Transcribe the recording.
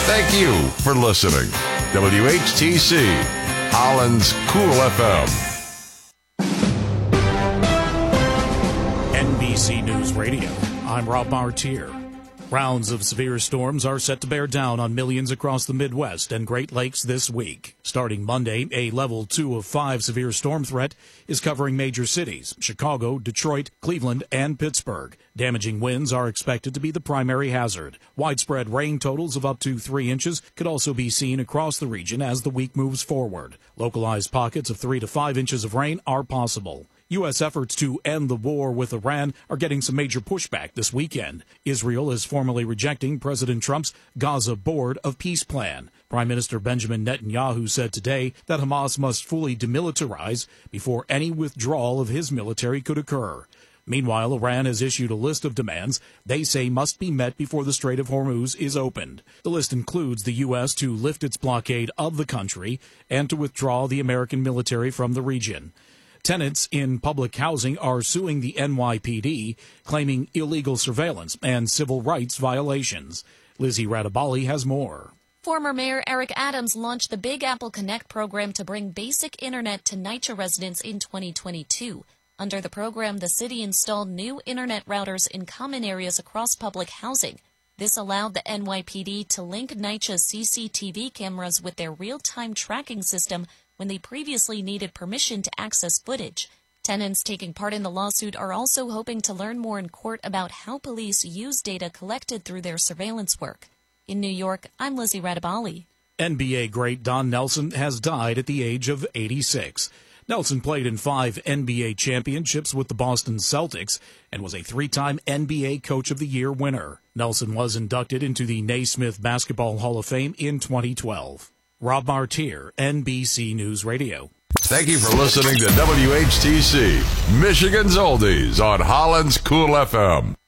Thank you for listening. WHTC, Holland's Cool FM. NBC News Radio. I'm Rob Martier. Rounds of severe storms are set to bear down on millions across the Midwest and Great Lakes this week. Starting Monday, a level 2 of 5 severe storm threat is covering major cities: Chicago, Detroit, Cleveland, and Pittsburgh. Damaging winds are expected to be the primary hazard. Widespread rain totals of up to 3 inches could also be seen across the region as the week moves forward. Localized pockets of 3 to 5 inches of rain are possible. U.S. efforts to end the war with Iran are getting some major pushback this weekend. Israel is formally rejecting President Trump's Gaza Board of Peace plan. Prime Minister Benjamin Netanyahu said today that Hamas must fully demilitarize before any withdrawal of his military could occur. Meanwhile, Iran has issued a list of demands they say must be met before the Strait of Hormuz is opened. The list includes the U.S. to lift its blockade of the country and to withdraw the American military from the region. Tenants in public housing are suing the NYPD, claiming illegal surveillance and civil rights violations. Lizzie Radabali has more. Former Mayor Eric Adams launched the Big Apple Connect program to bring basic internet to NYCHA residents in 2022. Under the program, the city installed new internet routers in common areas across public housing. This allowed the NYPD to link NYCHA's CCTV cameras with their real-time tracking system when they previously needed permission to access footage. Tenants taking part in the lawsuit are also hoping to learn more in court about how police use data collected through their surveillance work. In New York, I'm Lizzie Radabali. NBA great Don Nelson has died at the age of 86. Nelson played in 5 NBA championships with the Boston Celtics and was a 3-time NBA Coach of the Year winner. Nelson was inducted into the Naismith Basketball Hall of Fame in 2012. Rob Martier, NBC News Radio. Thank you for listening to WHTC, Michigan's Oldies on Holland's Cool FM.